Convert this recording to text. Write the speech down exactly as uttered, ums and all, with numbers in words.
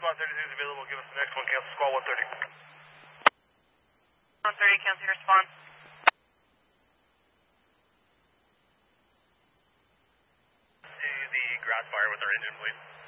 Squad thirty-two is available. Give us the next one. Cancel Squad one thirty. one thirty, cancel your response. To the grass fire with our engine, please.